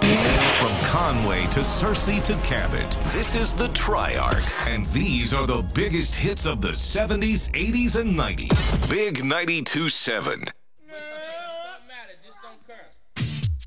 From Conway to Searcy to Cabot, this is the Triarch, and these are the biggest hits of the 70s, 80s, and 90s. Big 92.7.